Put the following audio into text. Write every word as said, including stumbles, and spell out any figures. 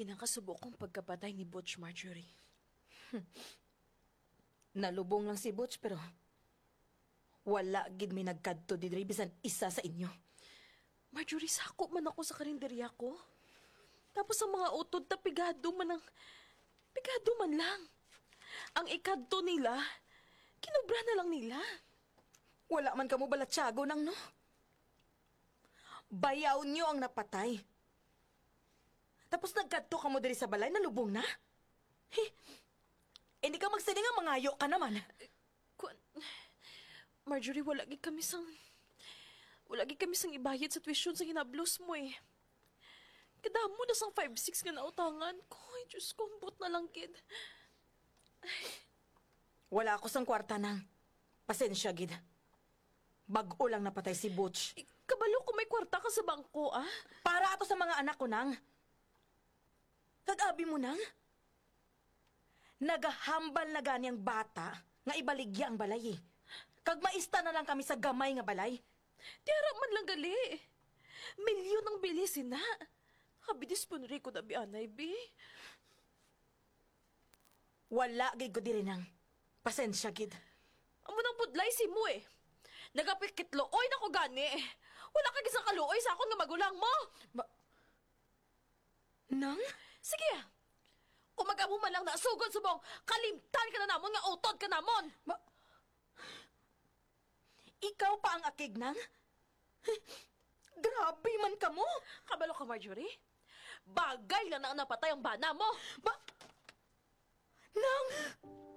ginakasubok kong pagkapatay ni Butch, Marjorie. Nalubong lang si Butch pero wala gid may nagkadto didiri bisan isa sa inyo. Marjorie, sakop man ako sa karinderya ko. Tapos ang mga utod na pigado man ang... Pigado man lang. Ang ikadto nila, kinubra na lang nila. Wala man kamo balatsago nang no. Bayaw nyo ang napatay. Tapos nagkadto ka mo diri sa balay, nalubong na? He, hindi ka magsining nga mangayo ka naman. Kung... Marjorie, wala gid kami sang... Wala gid kami sang ibayad sa tuition sa hinablos mo eh. Kadamo na sang five six nga nautangan ko. Ay, Diyos ko, ambot na lang kid. Wala ako sang kwarta nang. Pasensya gid. Bag-o lang napatay si Butch. Eh, kabalo ko may kwarta ka sa bangko, ah? Para ato sa mga anak ko nang. Kag-abi mo nang. Nagahambal na gani ang bata nga ibaligya ang balay eh. Kag maista na lang kami sa gamay nga balay. Tiyara man lang gali. Milyon ang bilisin na. Habidis po ko na bianay, bi. Wala gid ko diri nang. Pasensya gid. Amo nang pudlay si mo eh. Nagapikit looy na ko gani. Wala ka gisang kaluoy sa akong nga magulang mo. Ba... Nang? Sige ah. Kung mag-amo man lang na sugod subong, kalimtan ka na namon nga utod ka namon. Ba... Ikaw pa ang akig nang? Grabe man ka mo. Kabalo ka, Marjorie? Bagay lang na ang napatay ang bana mo. Ba... Nang...